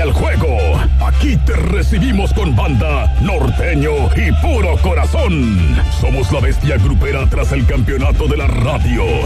al juego. Aquí te recibimos con banda, norteño y puro corazón. Somos la bestia grupera tras el campeonato de la radio.